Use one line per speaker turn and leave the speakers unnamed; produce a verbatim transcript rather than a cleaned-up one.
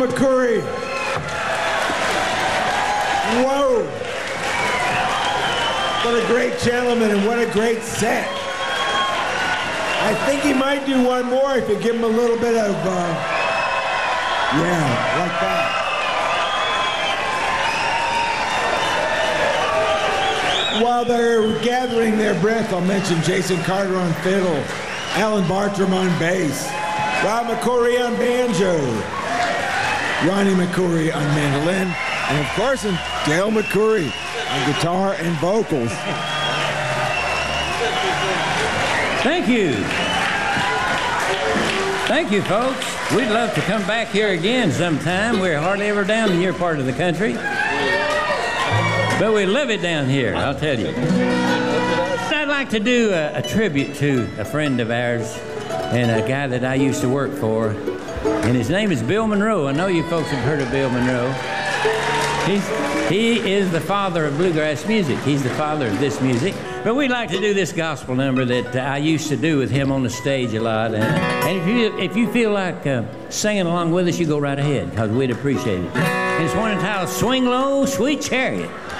McCoury. Whoa. What a great gentleman and what a great set. I think he might do one more if you give him a little bit of, uh, yeah, like that. While they're gathering their breath, I'll mention Jason Carter on fiddle, Alan Bartram on bass, Rob McCoury on banjo, Ronnie McCoury on mandolin, and of course, Dale McCoury on guitar and vocals.
Thank you. Thank you, folks. We'd love to come back here again sometime. We're hardly ever down in your part of the country. But we love it down here, I'll tell you. I'd like to do a, a tribute to a friend of ours and a guy that I used to work for. And his name is Bill Monroe. I know you folks have heard of Bill Monroe. He's, he is the father of bluegrass music. He's the father of this music. But we'd like to do this gospel number that uh, I used to do with him on the stage a lot. And, and if you if you feel like uh, singing along with us, you go right ahead, because we'd appreciate it. And it's one entitled Swing Low, Sweet Chariot.